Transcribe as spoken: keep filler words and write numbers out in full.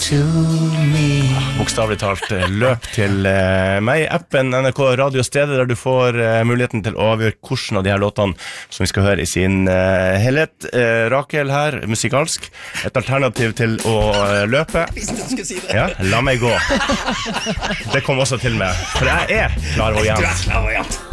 to me. Bokstavlig talt, løp til uh, meg. Appen N R K Radio stedet der du får uh, muligheten til å avgjøre hvordan av de her låtene som vi skal høre i sin uh, helhet. Uh, Rakel her, musikalsk. Et alternativ til å uh, løpe. Jeg visste du skulle si det. Ja, la meg gå. Det kom også til meg, for jeg er klar og jevn. Du er klar og jevn.